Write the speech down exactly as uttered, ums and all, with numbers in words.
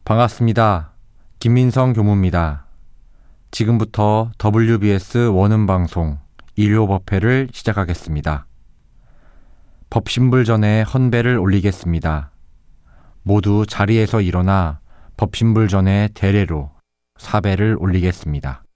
반갑습니다. 김민성 교무입니다. 지금부터 더블유비에스 원음방송 일요법회를 시작하겠습니다. 법신불 전에 헌배를 올리겠습니다. 모두 자리에서 일어나 법신불 전에 대례로 사배를 올리겠습니다.